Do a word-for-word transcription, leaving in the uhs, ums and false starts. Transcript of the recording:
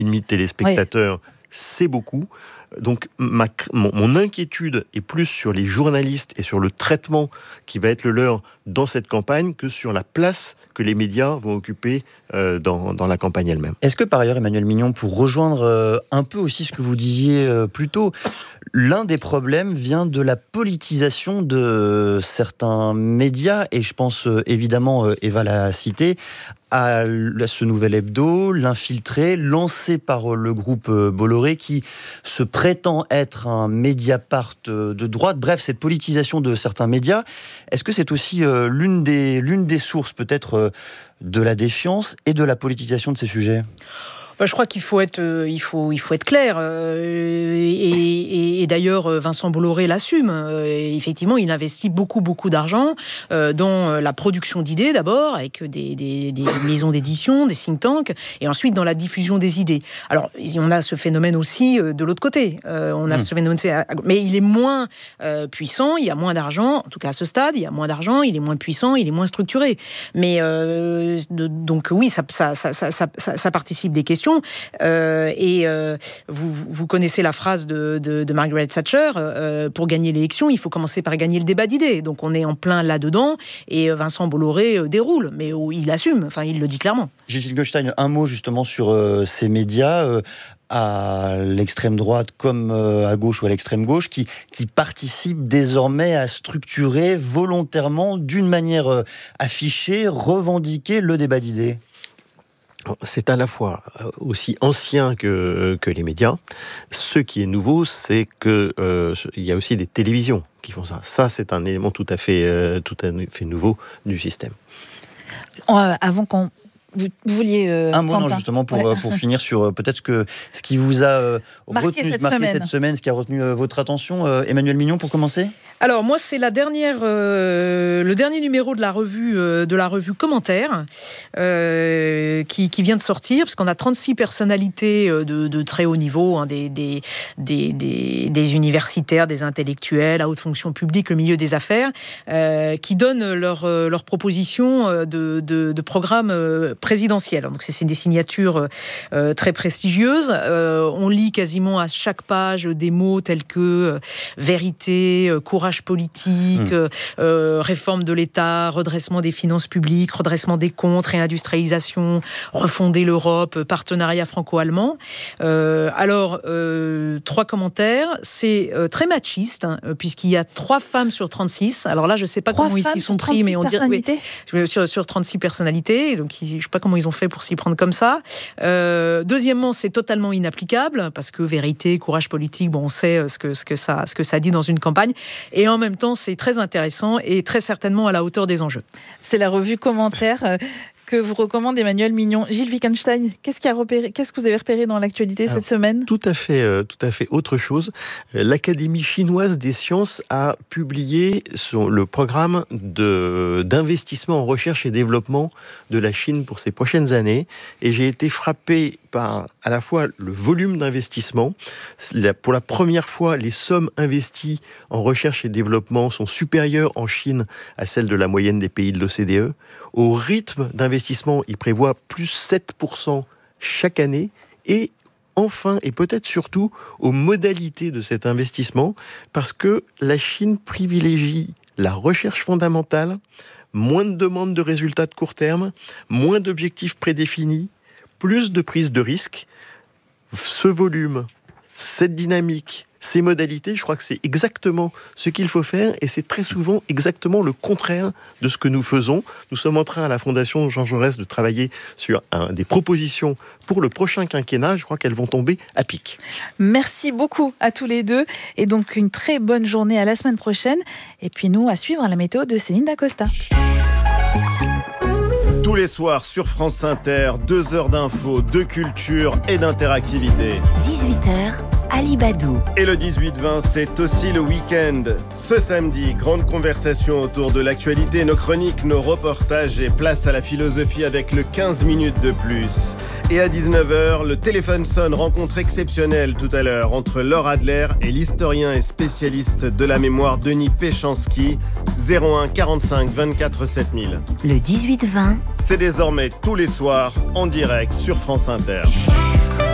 et demi de téléspectateurs, oui. C'est beaucoup. Donc ma, mon, mon inquiétude est plus sur les journalistes et sur le traitement qui va être le leur dans cette campagne que sur la place que les médias vont occuper euh, dans, dans la campagne elle-même. Est-ce que par ailleurs, Emmanuel Mignon, pour rejoindre euh, un peu aussi ce que vous disiez euh, plus tôt, l'un des problèmes vient de la politisation de certains médias, et je pense euh, évidemment, euh, Eva l'a cité, à ce nouvel hebdo, l'infiltré, lancé par le groupe Bolloré, qui se prétend être un Mediapart de droite. Bref, cette politisation de certains médias, est-ce que c'est aussi euh, l'une des, l'une des sources peut-être euh, de la défiance et de la politisation de ces sujets ? Bah, je crois qu'il faut être, euh, il faut, il faut être clair. Euh, et, et, et d'ailleurs, Vincent Bolloré l'assume. Euh, effectivement, il investit beaucoup, beaucoup d'argent euh, dans la production d'idées d'abord, avec des, des, des maisons d'édition, des think tanks, et ensuite dans la diffusion des idées. Alors, on a ce phénomène aussi euh, de l'autre côté. Euh, on a mmh. ce phénomène, mais il est moins euh, puissant. Il y a moins d'argent. En tout cas, à ce stade, il y a moins d'argent. Il est moins puissant. Il est moins structuré. Mais euh, de, donc oui, ça, ça, ça, ça, ça, ça, ça participe des questions. Euh, et euh, vous, vous connaissez la phrase de, de, de Margaret Thatcher, euh, pour gagner l'élection, il faut commencer par gagner le débat d'idées. Donc on est en plein là-dedans, et Vincent Bolloré euh, déroule, mais oh, il assume, enfin il le dit clairement. Gilles Goldstein, un mot justement sur euh, ces médias, euh, à l'extrême droite comme euh, à gauche ou à l'extrême gauche, qui, qui participent désormais à structurer volontairement, d'une manière euh, affichée, revendiquer le débat d'idées. C'est à la fois aussi ancien que, que les médias. Ce qui est nouveau, c'est qu'il euh, y a aussi des télévisions qui font ça. Ça, c'est un élément tout à fait, euh, tout à fait nouveau du système. Euh, avant qu'on... Vous, vous vouliez... Euh, un mot, Quentin. non, justement, pour, ouais. pour finir sur euh, peut-être ce, que, ce qui vous a euh, marqué, retenu, cette, marqué semaine. cette semaine, ce qui a retenu euh, votre attention. Euh, Emmanuel Mignon, pour commencer ? Alors moi, c'est la dernière, euh, le dernier numéro de la revue, euh, de la revue Commentaire, euh, qui, qui vient de sortir, parce qu'on a trente-six personnalités de, de très haut niveau, hein, des, des, des, des, des universitaires, des intellectuels, à haute fonction publique, le milieu des affaires, euh, qui donnent leurs leur propositions de, de, de programmes présidentiels. Donc c'est, c'est des signatures euh, très prestigieuses. Euh, on lit quasiment à chaque page des mots tels que euh, vérité, euh, courage politique, mmh. euh, réforme de l'État, redressement des finances publiques, redressement des comptes, réindustrialisation, refonder l'Europe, partenariat franco-allemand. Euh, alors, euh, trois commentaires. C'est euh, très machiste, hein, puisqu'il y a trois femmes sur trente-six. Alors là, je ne sais pas trois comment ils s'y sont pris, mais on dirait... Oui, sur, sur trente-six personnalités. Donc, je ne sais pas comment ils ont fait pour s'y prendre comme ça. Euh, deuxièmement, c'est totalement inapplicable, parce que vérité, courage politique, bon, on sait ce que, ce que, ça, ce que ça dit dans une campagne. Et en même temps, c'est très intéressant et très certainement à la hauteur des enjeux. C'est la revue Commentaire euh, que vous recommande Emmanuel Mignon. Gilles Wittgenstein, qu'est-ce, qui a repéré, qu'est-ce que vous avez repéré dans l'actualité Alors, cette semaine ? Tout à fait, euh, tout à fait autre chose. L'Académie chinoise des sciences a publié son, le programme de, d'investissement en recherche et développement de la Chine pour ces prochaines années. Et j'ai été frappé par à la fois le volume d'investissement. Pour la première fois, les sommes investies en recherche et développement sont supérieures en Chine à celles de la moyenne des pays de l'O C D E. Au rythme d'investissement, ils prévoient plus sept pour cent chaque année. Et enfin, et peut-être surtout, aux modalités de cet investissement, parce que la Chine privilégie la recherche fondamentale, moins de demandes de résultats de court terme, moins d'objectifs prédéfinis, plus de prise de risque. Ce volume, cette dynamique, ces modalités, je crois que c'est exactement ce qu'il faut faire, et c'est très souvent exactement le contraire de ce que nous faisons. Nous sommes en train à la Fondation Jean Jaurès de travailler sur un, des propositions pour le prochain quinquennat. Je crois qu'elles vont tomber à pic. Merci beaucoup à tous les deux, et donc une très bonne journée à la semaine prochaine. Et puis nous, à suivre la météo de Céline Dacosta. Tous les soirs sur France Inter, deux heures d'infos, de culture et d'interactivité. dix-huit heures, Ali Badou. Et le dix-huit vingt, c'est aussi le week-end. Ce samedi, grande conversation autour de l'actualité, nos chroniques, nos reportages et place à la philosophie avec le quinze minutes de plus. Et à dix-neuf heures, le téléphone sonne, rencontre exceptionnelle tout à l'heure entre Laure Adler et l'historien et spécialiste de la mémoire Denis Péchanski, zéro un quarante-cinq vingt-quatre sept mille. Le dix-huit vingt, c'est désormais tous les soirs en direct sur France Inter.